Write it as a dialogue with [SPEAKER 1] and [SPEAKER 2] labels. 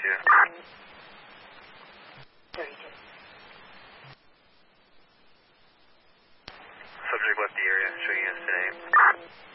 [SPEAKER 1] 32.
[SPEAKER 2] Subject left the area, showing us today.